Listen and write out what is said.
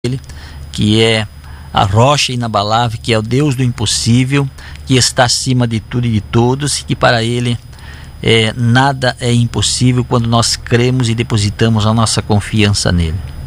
que é a rocha inabalável, que é o Deus do impossível, que está acima de tudo e de todos, e que para Ele nada é impossível quando nós cremos e depositamos a nossa confiança nele.